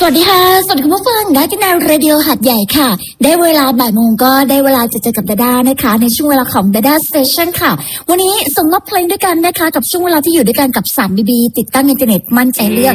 สวัสดีค่ะสวัสดีคุณผู้ฟังนะที่นายเรดิโอหัดใหญ่ค่ะได้เวลาบ่ายโมงก็ได้เวลาจะเจอกับดาด้านะคะในช่วงเวลาของดาด้าสเตชันค่ะวันนี้ส่งมอบเพลงด้วยกันนะคะกับช่วงเวลาที่อยู่ด้วยกันกับ3BB ติดตั้งอินเทอร์เน็ตมั่นใจเลือก